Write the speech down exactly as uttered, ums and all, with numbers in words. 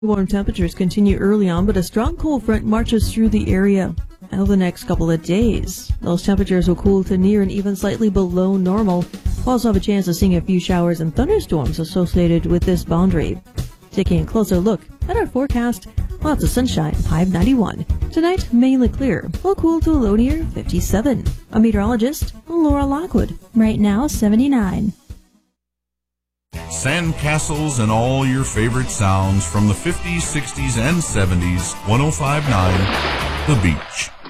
Warm temperatures continue early on, but a strong cold front marches through the area over the next couple of days. Those temperatures will cool to near and even slightly below normal. We'll also have a chance of seeing a few showers and thunderstorms associated with this boundary. Taking a closer look at our forecast, lots of sunshine, high of ninety-one. Tonight, mainly clear. We'll cool to a low near fifty-seven. A meteorologist, Laura Lockwood. Right now, seventy-nine. Sandcastles and all your favorite sounds from the fifties, sixties, and seventies. one oh five point nine The Beach.